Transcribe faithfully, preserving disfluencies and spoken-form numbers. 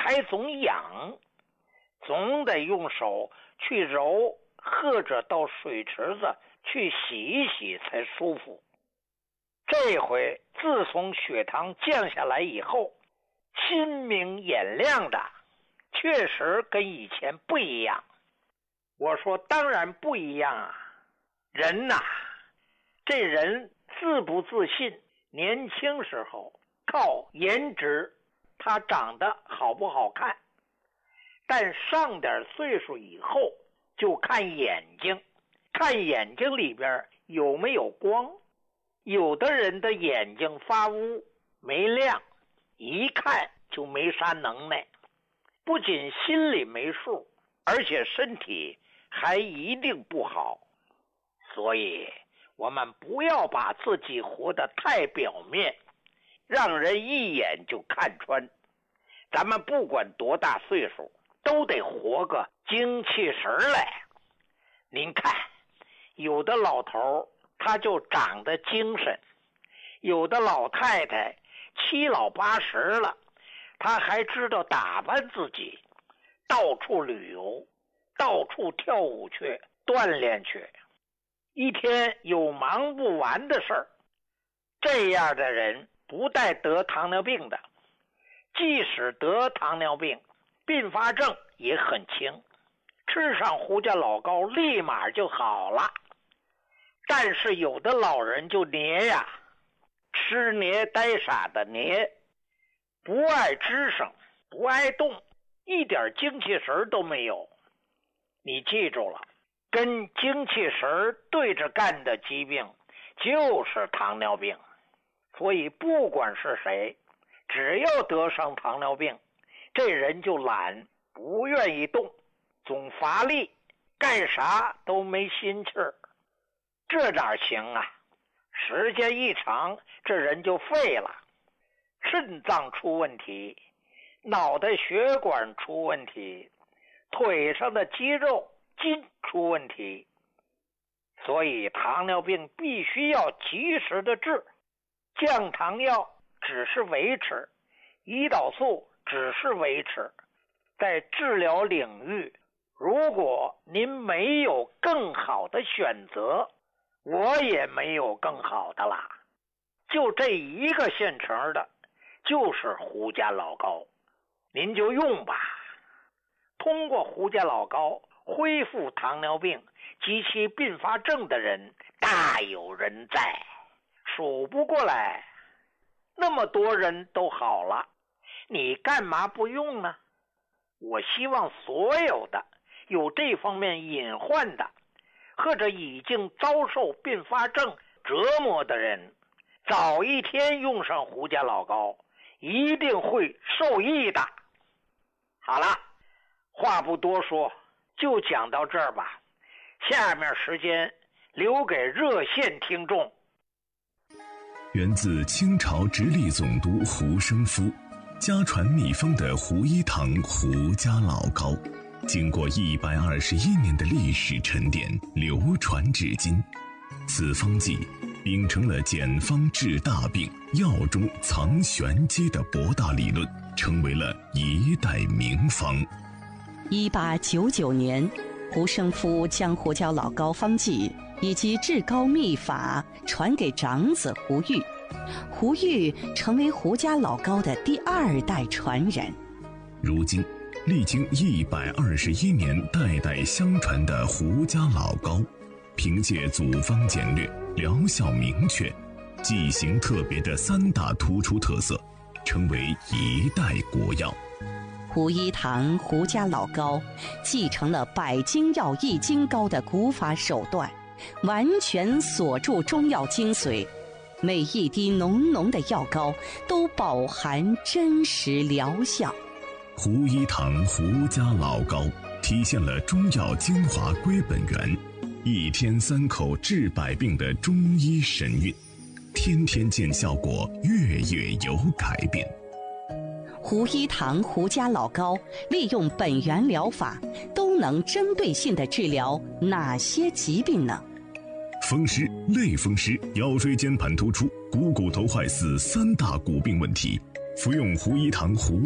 还总痒，总得用手去揉，或者到水池子去洗一洗才舒服。这回自从血糖降下来以后，心明眼亮的，确实跟以前不一样。我说当然不一样啊，人呐，这人自不自信，年轻时候靠颜值，他长得好不好看，但上点岁数以后就看眼睛，看眼睛里边有没有光。有的人的眼睛发乌没亮，一看就没啥能耐，不仅心里没数，而且身体还一定不好。所以我们不要把自己活得太表面，让人一眼就看穿。咱们不管多大岁数，都得活个精气神来。您看，有的老头他就长得精神，有的老太太七老八十了，他还知道打扮自己，到处旅游，到处跳舞去，锻炼去，一天有忙不完的事儿。这样的人不带得糖尿病的，即使得糖尿病，并发症也很轻，吃上胡家老膏立马就好了。但是有的老人就黏呀，吃黏呆傻的黏，不爱吱声，不爱动，一点精气神都没有。你记住了，跟精气神对着干的疾病就是糖尿病。所以不管是谁，只要得上糖尿病，这人就懒，不愿意动，总乏力，干啥都没心气儿。这哪行啊？时间一长，这人就废了，肾脏出问题，脑袋血管出问题，腿上的肌肉筋出问题。所以糖尿病必须要及时的治，降糖药只是维持，胰岛素只是维持。在治疗领域，如果您没有更好的选择，我也没有更好的啦，就这一个现成的，就是胡家老膏，您就用吧。通过胡家老膏恢复糖尿病及其并发症的人大有人在，数不过来，那么多人都好了，你干嘛不用呢？我希望所有的有这方面隐患的，或者已经遭受并发症折磨的人，早一天用上胡家老膏，一定会受益的。好了，话不多说，就讲到这儿吧。下面时间留给热线听众。 源自清朝直隶总督胡生夫，家传秘方的胡一堂胡家老膏，经过一百二十一年的历史沉淀，流传至今。此方剂秉承了简方治大病、药中藏玄机的博大理论，成为了一代名方。 一八九九年，胡生夫将胡椒老膏方剂以及治膏秘法传给长子胡玉，胡玉成为胡家老膏的第二代传人。 如今历经一百二十一年代代相传的胡家老膏，凭借组方简略、疗效明确、剂型特别的三大突出特色，成为一代国药。 胡一堂胡家老膏继承了百金药易筋膏的古法手段，完全锁住中药精髓，每一滴浓浓的药膏都饱含真实疗效。 胡一堂胡家老膏体现了中药精华归本源，一天三口治百病的中医神韵，天天见效果，月月有改变。 胡一堂胡家老膏利用本源疗法，都能针对性地治疗哪些疾病呢？ 风湿、类风湿、腰椎间盘突出、股骨头坏死三大骨病问题，服用胡一堂胡